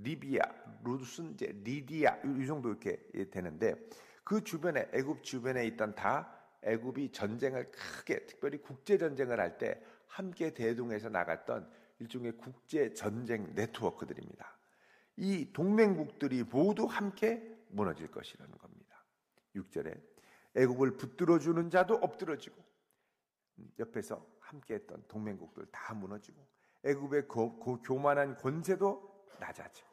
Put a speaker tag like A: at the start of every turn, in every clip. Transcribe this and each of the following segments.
A: 리비아, 루스는 이제 리디아 이 정도 이렇게 되는데 그 주변에 애굽 주변에 있던 다 애굽이 전쟁을 크게 특별히 국제 전쟁을 할 때 함께 대동해서 나갔던 일종의 국제 전쟁 네트워크들입니다. 이 동맹국들이 모두 함께 무너질 것이라는 겁니다. 6절에 애굽을 붙들어 주는 자도 엎드러지고 옆에서 함께했던 동맹국들 다 무너지고 애굽의 교만한 권세도 낮아지고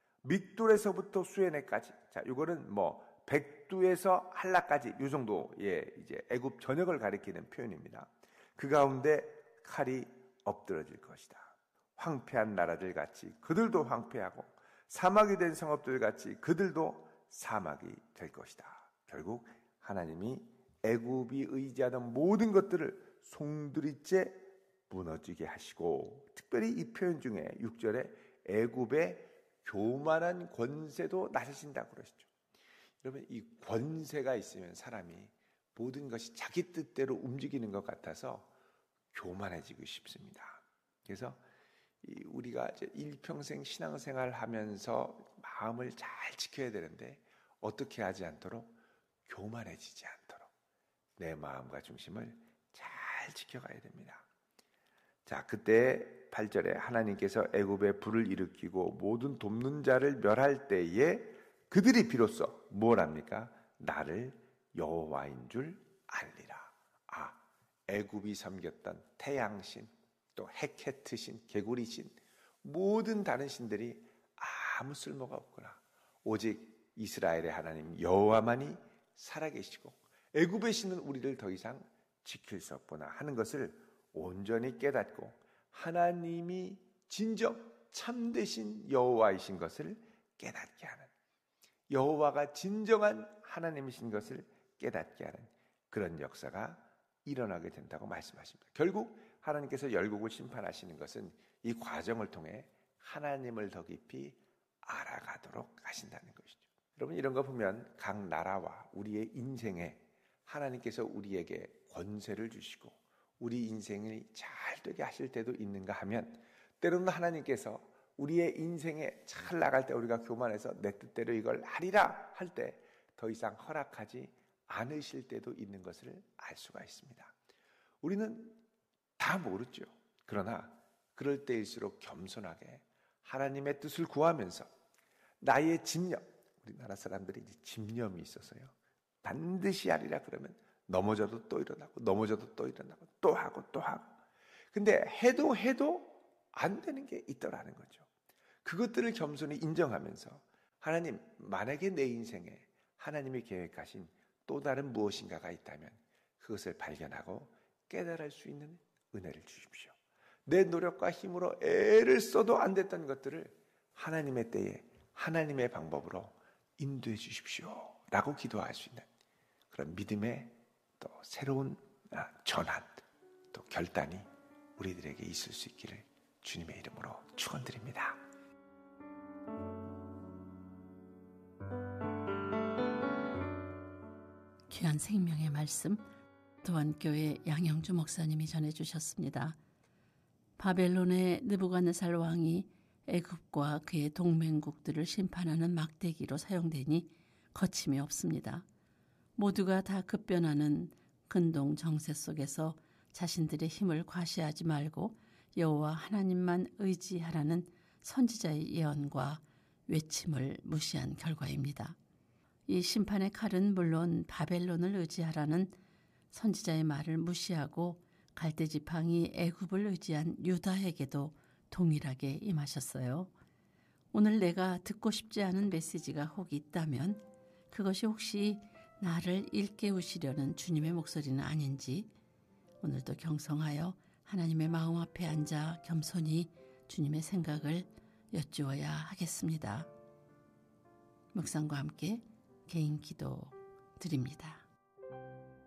A: 믹돌에서부터 수에네까지 자 이거는 뭐 백두에서 한라까지 이 정도의 이제 애굽 전역을 가리키는 표현입니다. 그 가운데 칼이 엎드러질 것이다. 황폐한 나라들 같이 그들도 황폐하고 사막이 된 성읍들 같이 그들도 사막이 될 것이다. 결국 하나님이 애굽이 의지하던 모든 것들을 송두리째 무너지게 하시고 특별히 이 표현 중에 6절에 애굽의 교만한 권세도 낮아진다고 그러시죠. 여러분 이 권세가 있으면 사람이 모든 것이 자기 뜻대로 움직이는 것 같아서 교만해지고 싶습니다. 그래서 우리가 이제 일평생 신앙생활 하면서 마음을 잘 지켜야 되는데 어떻게 하지 않도록 교만해지지 않도록 내 마음과 중심을 잘 지켜가야 됩니다. 자, 그때 8절에 하나님께서 애굽에 불을 일으키고 모든 돕는 자를 멸할 때에 그들이 비로소 뭘 합니까? 나를 여호와인 줄 알리라. 아, 애굽이 섬겼던 태양신, 또 헤케트신, 개구리신, 모든 다른 신들이 아무 쓸모가 없구나. 오직 이스라엘의 하나님 여호와만이 살아계시고 애굽의 신은 우리를 더 이상 지킬 수 없구나 하는 것을 온전히 깨닫고 하나님이 진정 참되신 여호와이신 것을 깨닫게 하는 여호와가 진정한 하나님이신 것을 깨닫게 하는 그런 역사가 일어나게 된다고 말씀하십니다. 결국 하나님께서 열국을 심판하시는 것은 이 과정을 통해 하나님을 더 깊이 알아가도록 하신다는 것이죠. 여러분 이런 거 보면 각 나라와 우리의 인생에 하나님께서 우리에게 권세를 주시고 우리 인생이 잘 되게 하실 때도 있는가 하면 때로는 하나님께서 우리의 인생에 잘 나갈 때 우리가 교만해서 내 뜻대로 이걸 하리라 할 때 더 이상 허락하지 않으실 때도 있는 것을 알 수가 있습니다. 우리는 다 모르죠. 그러나 그럴 때일수록 겸손하게 하나님의 뜻을 구하면서 나의 집념, 우리나라 사람들이 이제 집념이 있어서요. 반드시 하리라 그러면 넘어져도 또 일어나고 넘어져도 또 일어나고 또 하고 또 하고 근데 해도 안 되는 게 있더라는 거죠. 그것들을 겸손히 인정하면서 하나님 만약에 내 인생에 하나님이 계획하신 또 다른 무엇인가가 있다면 그것을 발견하고 깨달을 수 있는 은혜를 주십시오. 내 노력과 힘으로 애를 써도 안 됐던 것들을 하나님의 때에 하나님의 방법으로 인도해 주십시오 라고 기도할 수 있는 그런 믿음의 또 새로운 전환 또 결단이 우리들에게 있을 수 있기를 주님의 이름으로 축원드립니다.
B: 귀한 생명의 말씀 도안교회 양영주 목사님이 전해주셨습니다. 바벨론의 느부갓네살 왕이 애굽과 그의 동맹국들을 심판하는 막대기로 사용되니 거침이 없습니다. 모두가 다 급변하는 근동 정세 속에서 자신들의 힘을 과시하지 말고 여호와 하나님만 의지하라는 선지자의 예언과 외침을 무시한 결과입니다. 이 심판의 칼은 물론 바벨론을 의지하라는 선지자의 말을 무시하고 갈대지팡이 애굽을 의지한 유다에게도 동일하게 임하셨어요. 오늘 내가 듣고 싶지 않은 메시지가 혹 있다면 그것이 혹시 나를 일깨우시려는 주님의 목소리는 아닌지 오늘도 경성하여 하나님의 마음 앞에 앉아 겸손히 주님의 생각을 여쭈어야 하겠습니다. 묵상과 함께 개인 기도 드립니다.